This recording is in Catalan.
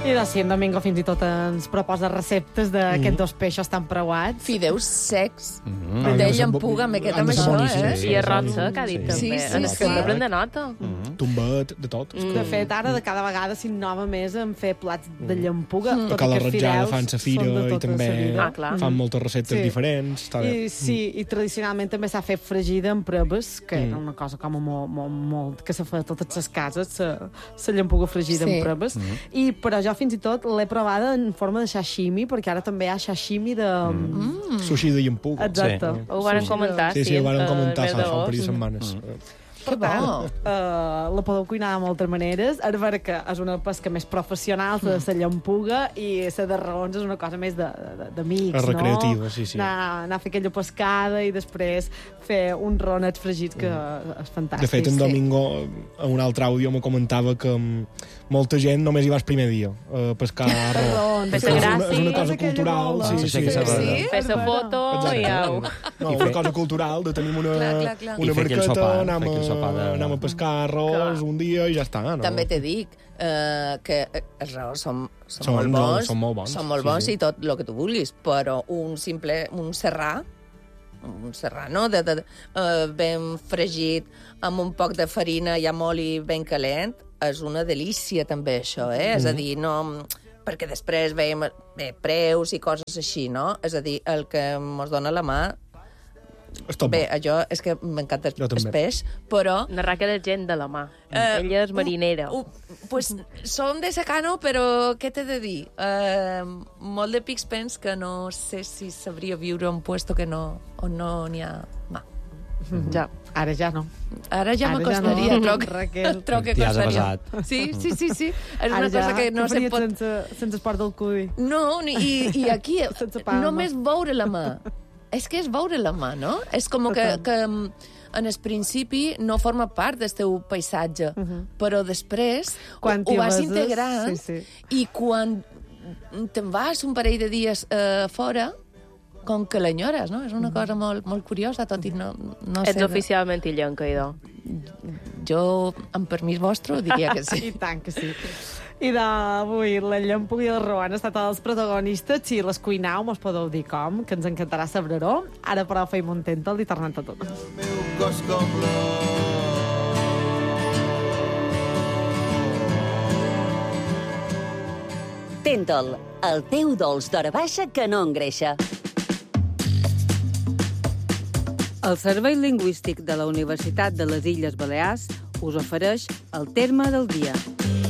I doncs sí, en Domingo fins i tot ens proposa receptes d'aquests dos peixos tan preuats. Fideus secs, de llampuga, m'he quedat amb això, I arròs sec, ha dit, també. És que hem de prendre nota. Tombet, de tot. De fet, ara de cada vegada s'innova més en fer plats de llampuga. A Cala Ratjada fan sa fira i també fan moltes receptes diferents. I sí, i tradicionalment també s'ha fet fregida amb preves, que era una cosa com molt que se fa a totes les cases, la llampuga fregida amb preves. Però jo fins i tot l'he provada en forma de sashimi, perquè ara també hi ha sashimi de... Sushi de llampuga. Exacte. Ho van comentar, sí. Sí, ho van comentar fa un parell de setmanes. Per tant, la podeu cuinar de moltes maneres. Ara veure que és una pesca més professional, la de la llampuga, i la de raons és una cosa més d'amics, no? Recreativa, sí. Anar a fer aquella pescada i després fer uns ronets fregits, que és fantàstic. De fet, en Domingo, a un altre àudio, me comentava que molta gent només hi va el primer dia a pescar arròs. És una cosa cultural. Sí? Fes-se foto i au. No, una cosa cultural, de tenir una barqueta, anem a pescar arròs un dia i ja està. No? També te dic que els arròs són molt bons i tot el que tu vulguis, però un serrà, no? Ben fregit, amb un poc de farina i amb oli ben calent, és una delícia també això, És a dir, no... Perquè després veiem preus i coses així, no? És a dir, el que mos dona la mà... Bé, allò és que m'encanta el peix, però... Narrar que de gent de la mà. Ella és marinera. Pues som de secano, però què t'he de dir? Molt de pics pens que no sé si sabria viure en un puesto on no n'hi ha mà. Ja, ara ja no. Ara ja m'acostaria, troc que costaria. Sí. És una cosa que no se pot... Sense esport del cudi. No, i aquí només veure la mà. És que és veure la mà, no? És com que en el principi no forma part del teu paisatge, però després ho vas integrant i quan te'n vas un parell de dies fora, com que l'enyores, no? És una cosa molt, molt curiosa, tot i no sé... Ets oficialment illenca, idò. Jo, amb permís vostre, diria que sí. I tant que sí. I d'avui la llampuga i el Roan han estat els protagonistes. Si les cuinau, mos podeu dir com, que ens encantarà saber-ho. Ara, però, feim un tèntal i tornem a tot. El meu cos com Tèntal, el teu dolç d'hora baixa que no engreixa. El Servei Lingüístic de la Universitat de les Illes Balears us ofereix el terme del dia.